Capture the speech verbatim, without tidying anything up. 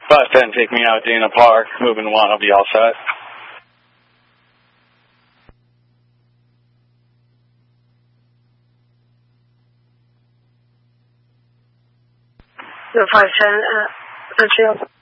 Five ten, take me out Dana Park. Moving one, I'll be all set. five ten, uh, Century.